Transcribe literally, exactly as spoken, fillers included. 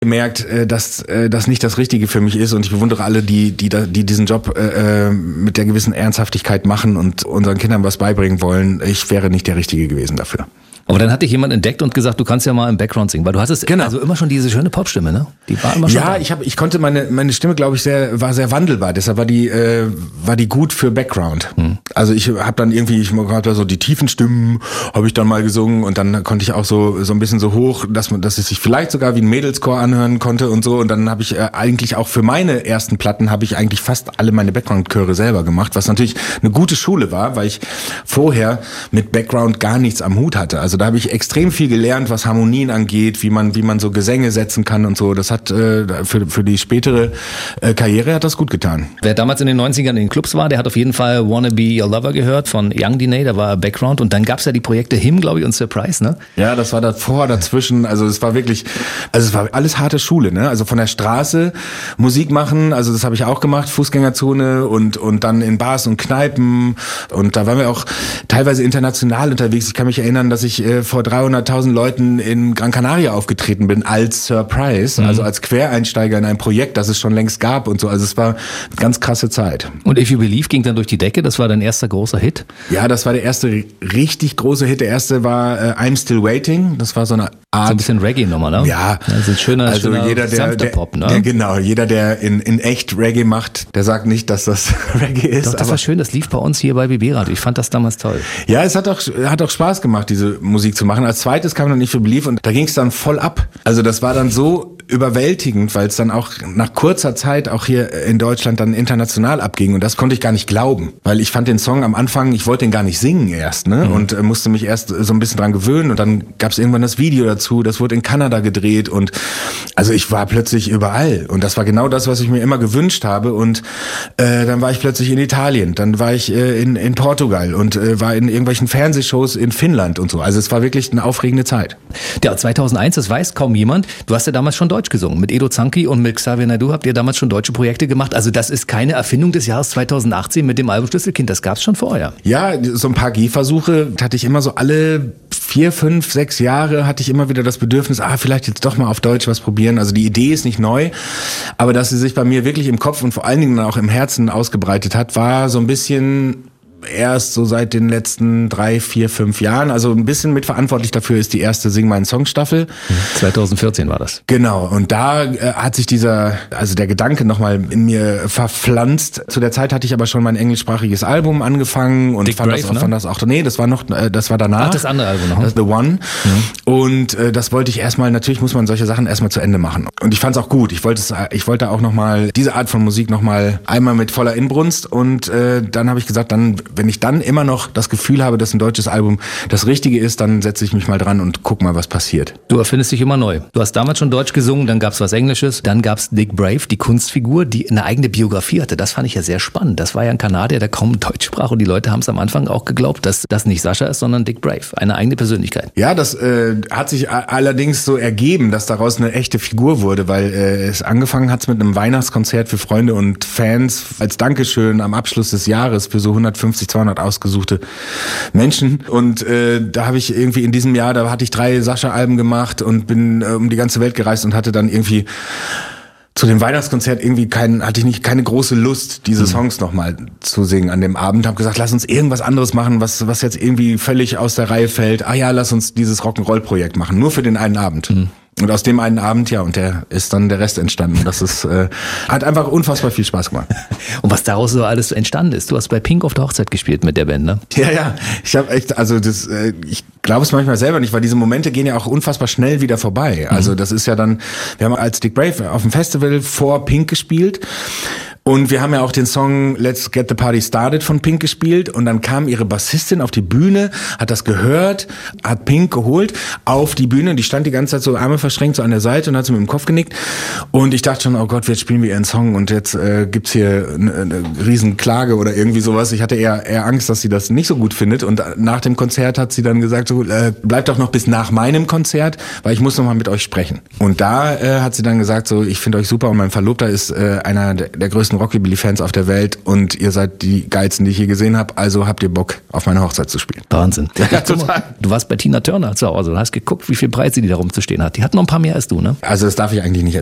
gemerkt, dass das nicht das Richtige für mich ist und ich bewundere alle, die die, die diesen Job äh, mit der gewissen Ernsthaftigkeit machen und unseren Kindern was beibringen wollen. Ich wäre nicht der Richtige gewesen dafür. Aber dann hat dich jemand entdeckt und gesagt, du kannst ja mal im Background singen, weil du hattest genau. also immer schon diese schöne Popstimme, ne? Die war immer schon. Ja, da. ich habe, ich konnte meine meine Stimme, glaube ich, sehr war sehr wandelbar. Deshalb war die äh, war die gut für Background. Hm. Also ich habe dann irgendwie, ich habe da so die tiefen Stimmen, habe ich dann mal gesungen und dann konnte ich auch so so ein bisschen so hoch, dass man, dass es sich vielleicht sogar wie ein Mädelschor anhören konnte und so. Und dann habe ich äh, eigentlich auch für meine ersten Platten habe ich eigentlich fast alle meine Background-Chöre selber gemacht, was natürlich eine gute Schule war, weil ich vorher mit Background gar nichts am Hut hatte. Also da habe ich extrem viel gelernt, was Harmonien angeht, wie man wie man so Gesänge setzen kann und so. Das hat äh, für für die spätere äh, Karriere hat das gut getan. Wer damals in den neunzigern in den Clubs war, der hat auf jeden Fall Wanna Be Your Lover gehört von Young Diney, da war Background und dann gab's ja die Projekte Him, glaube ich, und Surprise, ne? Ja, das war davor, dazwischen, also es war wirklich, also es war alles harte Schule, ne? Also von der Straße Musik machen, also das habe ich auch gemacht, Fußgängerzone und und dann in Bars und Kneipen und da waren wir auch teilweise international unterwegs. Ich kann mich erinnern, dass ich äh, vor dreihunderttausend Leuten in Gran Canaria aufgetreten bin als Surprise, mhm. also als Quereinsteiger in ein Projekt, das es schon längst gab und so. Also es war eine ganz krasse Zeit. Und If You Believe ging dann durch die Decke, das war dein erster großer Hit? Ja, das war der erste richtig große Hit. Der erste war äh, I'm Still Waiting. Das war so eine Art... So ein bisschen Reggae-Nummer, ne? Ja. Das ist ein schöner, also schöner jeder, der, der, Pop, ne? Der, genau, jeder, der in, in echt Reggae macht, der sagt nicht, dass das Reggae ist. Doch, das aber war schön, das lief bei uns hier bei B B Radio. Ich fand das damals toll. Ja, es hat auch, hat auch Spaß gemacht, diese Musik zu machen. Als zweites kam dann If You Believe und da ging es dann voll ab. Also das war dann so überwältigend, weil es dann auch nach kurzer Zeit auch hier in Deutschland dann international abging und das konnte ich gar nicht glauben, weil ich fand den Song am Anfang, ich wollte den gar nicht singen erst, ne, mhm. und äh, musste mich erst so ein bisschen dran gewöhnen und dann gab es irgendwann das Video dazu, das wurde in Kanada gedreht und also ich war plötzlich überall und das war genau das, was ich mir immer gewünscht habe und äh, dann war ich plötzlich in Italien, dann war ich äh, in, in Portugal und äh, war in irgendwelchen Fernsehshows in Finnland und so, also es war wirklich eine aufregende Zeit. Ja, zweitausendeins, das weiß kaum jemand, du hast ja damals schon Deutsch gesungen. Mit Edo Zanki und mit Xavier Naidoo habt ihr damals schon deutsche Projekte gemacht. Also das ist keine Erfindung des Jahres zweitausendachtzehn mit dem Album Schlüsselkind. Das gab's schon vorher. Ja, so ein paar Gehversuche hatte ich immer so alle vier, fünf, sechs Jahre hatte ich immer wieder das Bedürfnis, ah, vielleicht jetzt doch mal auf Deutsch was probieren. Also die Idee ist nicht neu, aber dass sie sich bei mir wirklich im Kopf und vor allen Dingen auch im Herzen ausgebreitet hat, war so ein bisschen... erst so seit den letzten drei, vier, fünf Jahren. Also ein bisschen mitverantwortlich dafür ist die erste Sing meinen Song Staffel. zweitausendvierzehn war das. Genau. Und da äh, hat sich dieser, also der Gedanke nochmal in mir verpflanzt. Zu der Zeit hatte ich aber schon mein englischsprachiges Album angefangen und Dick fand, Brave, das, ne? fand das auch, nee, das war noch, äh, das war danach. Ach, das andere Album noch. Das The One. Mhm. Und äh, das wollte ich erstmal, natürlich muss man solche Sachen erstmal zu Ende machen. Und ich fand es auch gut. Ich wollte es, ich wollte auch nochmal diese Art von Musik nochmal einmal mit voller Inbrunst und äh, dann habe ich gesagt, dann wenn ich dann immer noch das Gefühl habe, dass ein deutsches Album das Richtige ist, dann setze ich mich mal dran und guck mal, was passiert. Du erfindest dich immer neu. Du hast damals schon Deutsch gesungen, dann gab's was Englisches, dann gab's Dick Brave, die Kunstfigur, die eine eigene Biografie hatte. Das fand ich ja sehr spannend. Das war ja ein Kanadier, der kaum Deutsch sprach und die Leute haben es am Anfang auch geglaubt, dass das nicht Sascha ist, sondern Dick Brave, eine eigene Persönlichkeit. Ja, das äh, hat sich allerdings so ergeben, dass daraus eine echte Figur wurde, weil äh, es angefangen hat's mit einem Weihnachtskonzert für Freunde und Fans als Dankeschön am Abschluss des Jahres für so hundertfünfzig, zweihundert ausgesuchte Menschen und äh, da habe ich irgendwie in diesem Jahr, da hatte ich drei Sascha-Alben gemacht und bin äh, um die ganze Welt gereist und hatte dann irgendwie zu dem Weihnachtskonzert irgendwie kein, hatte ich nicht keine große Lust, diese Songs mhm. nochmal zu singen an dem Abend. Habe gesagt, lass uns irgendwas anderes machen, was was jetzt irgendwie völlig aus der Reihe fällt. Ah ja, lass uns dieses Rock'n'Roll-Projekt machen, nur für den einen Abend. Mhm. Und aus dem einen Abend, ja, und der ist dann der Rest entstanden. Das ist äh, hat einfach unfassbar viel Spaß gemacht. Und was daraus so alles entstanden ist, du hast bei Pink auf der Hochzeit gespielt mit der Band, ne? Ja, ja. Ich habe echt, also das, äh, ich glaube es manchmal selber nicht, weil diese Momente gehen ja auch unfassbar schnell wieder vorbei. Also das ist ja dann, wir haben als Dick Brave auf dem Festival vor Pink gespielt. Und wir haben ja auch den Song Let's Get the Party Started von Pink gespielt und dann kam ihre Bassistin auf die Bühne, hat das gehört, hat Pink geholt auf die Bühne und die stand die ganze Zeit so Arme verschränkt so an der Seite und hat so mit dem Kopf genickt und ich dachte schon, oh Gott, jetzt spielen wir ihren Song und jetzt äh, gibt's hier eine, eine riesen Klage oder irgendwie sowas. Ich hatte eher eher Angst, dass sie das nicht so gut findet und nach dem Konzert hat sie dann gesagt, so äh, bleibt doch noch bis nach meinem Konzert, weil ich muss noch mal mit euch sprechen. Und da äh, hat sie dann gesagt, so ich finde euch super und mein Verlobter ist äh, einer der, der größten größten Rockabilly-Fans auf der Welt und ihr seid die geilsten, die ich je gesehen habe, also habt ihr Bock, auf meiner Hochzeit zu spielen. Wahnsinn. Ja, total. Du warst bei Tina Turner zu Hause und hast geguckt, wie viele Preise die da rumzustehen hat. Die hat noch ein paar mehr als du, ne? Also das darf ich eigentlich nicht